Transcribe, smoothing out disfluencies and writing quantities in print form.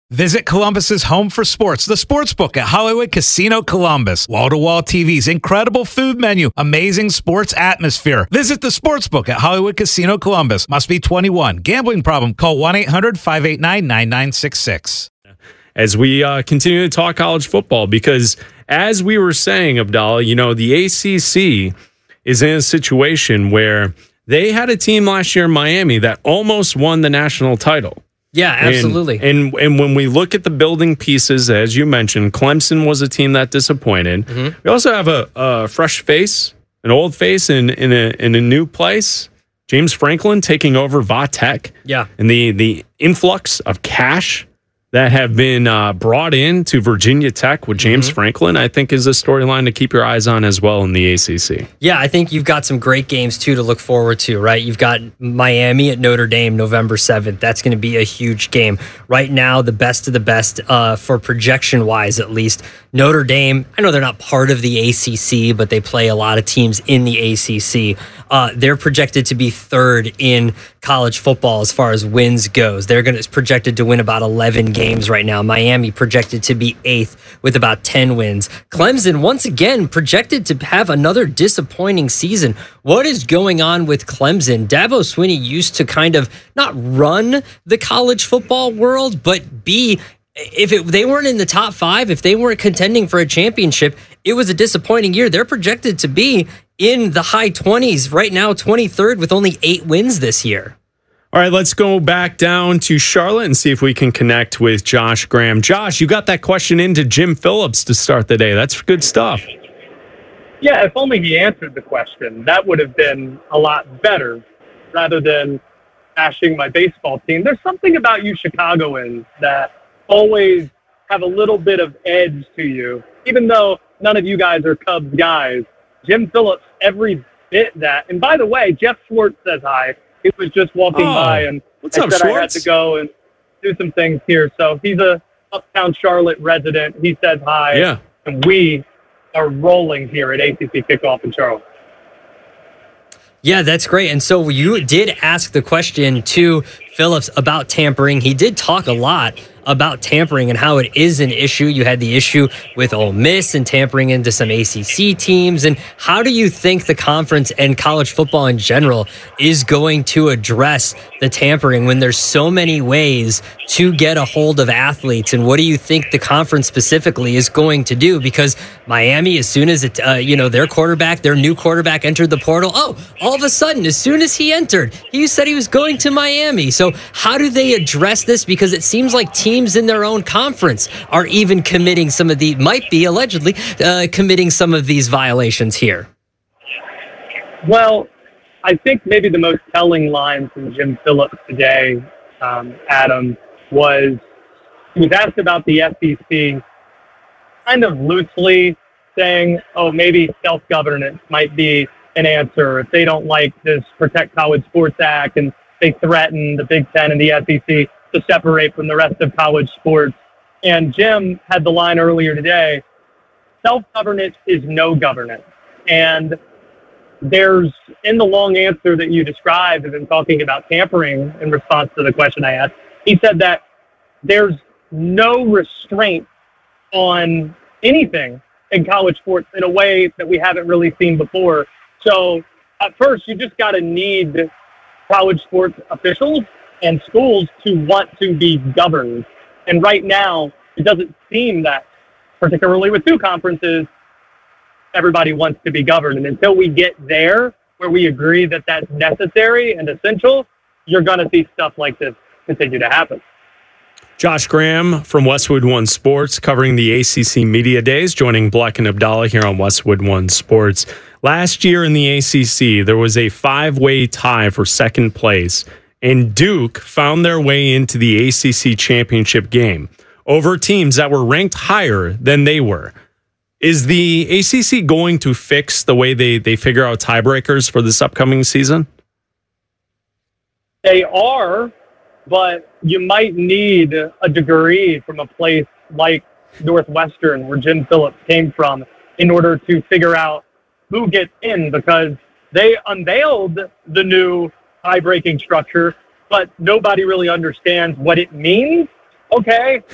Visit Columbus's home for sports, the Sportsbook at Hollywood Casino Columbus. Wall-to-wall TVs, incredible food menu, amazing sports atmosphere. Visit the Sportsbook at Hollywood Casino Columbus. Must be 21. Gambling problem? Call 1-800-589-9966. As we continue to talk college football, because as we were saying, Abdallah, the ACC is in a situation where they had a team last year in Miami that almost won the national title. Yeah, absolutely. And when we look at the building pieces, as you mentioned, Clemson was a team that disappointed. Mm-hmm. We also have a fresh face, an old face in a new place. James Franklin taking over Va Tech. Yeah. And the influx of cash that have been brought in to Virginia Tech with James Franklin, I think is a storyline to keep your eyes on as well in the ACC. Yeah, I think you've got some great games, too, to look forward to, right? You've got Miami at Notre Dame November 7th. That's going to be a huge game. Right now, the best of the best for projection-wise, at least. Notre Dame, I know they're not part of the ACC, but they play a lot of teams in the ACC. They're projected to be third in college football as far as wins goes. They're projected to win about 11 games right now. Miami projected to be eighth with about 10 wins. Clemson, once again, projected to have another disappointing season. What is going on with Clemson? Dabo Swinney used to kind of not run the college football world, but they weren't in the top five, if they weren't contending for a championship, it was a disappointing year. They're projected to be in the high 20s right now, 23rd with only 8 wins this year. All right, let's go back down to Charlotte and see if we can connect with Josh Graham. Josh, you got that question into Jim Phillips to start the day. That's good stuff. Yeah, if only he answered the question. That would have been a lot better rather than bashing my baseball team. There's something about you Chicagoans that always have a little bit of edge to you, even though none of you guys are Cubs guys. Jim Phillips, every bit that. And by the way, Jeff Schwartz says hi. He was just walking by, and what's up, said Schwartz? I had to go and do some things here. So he's a uptown Charlotte resident. He says hi. Yeah. And we are rolling here at ACC Kickoff in Charlotte. Yeah, that's great. And so you did ask the question to Phillips about tampering. He did talk a lot about tampering and how it is an issue. You had the issue with Ole Miss and tampering into some ACC teams. And how do you think the conference and college football in general is going to address the tampering when there's so many ways to get a hold of athletes? And what do you think the conference specifically is going to do? Because Miami, as soon as their new quarterback entered the portal, all of a sudden, as soon as he entered, he said he was going to Miami. So how do they address this? Because it seems like teams in their own conference are even committing allegedly committing some of these violations here. Well, I think maybe the most telling line from Jim Phillips today, Adam, was he was asked about the SEC, kind of loosely saying, maybe self-governance might be an answer if they don't like this Protect College Sports Act and they threaten the Big Ten and the SEC to separate from the rest of college sports. And Jim had the line earlier today, self-governance is no governance. And there's, in the long answer that you described, and in talking about tampering in response to the question I asked, he said that there's no restraint on anything in college sports in a way that we haven't really seen before. So at first, you just got to need college sports officials and schools to want to be governed. And right now, it doesn't seem that, particularly with two conferences, everybody wants to be governed. And until we get there, where we agree that that's necessary and essential, you're going to see stuff like this continue to happen. Josh Graham from Westwood One Sports covering the ACC Media Days, joining Black and Abdallah here on Westwood One Sports. Last year in the ACC, there was a 5-way tie for second place, and Duke found their way into the ACC championship game over teams that were ranked higher than they were. Is the ACC going to fix the way they figure out tiebreakers for this upcoming season? They are, but you might need a degree from a place like Northwestern, where Jim Phillips came from, in order to figure out who gets in, because they unveiled the new tie-breaking structure, but nobody really understands what it means. Okay,